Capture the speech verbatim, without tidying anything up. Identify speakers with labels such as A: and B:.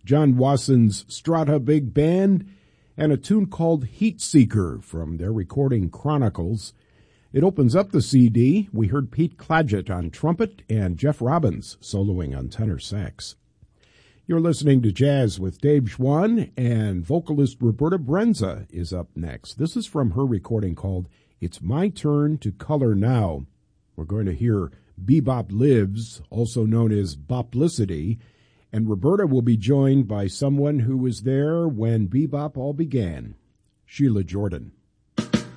A: John Wasson's Strata Big Band, and a tune called Heat Seeker from their recording Chronicles. It opens up the C D. We heard Pete Clagett on trumpet and Jeff Robbins soloing on tenor sax. You're listening to Jazz with Dave Schwann, and vocalist Roberta Brenza is up next. This is from her recording called It's My Turn to Color Now. We're going to hear Bebop Lives, also known as Boplicity, and Roberta will be joined by someone who was there when bebop all began, Sheila Jordan.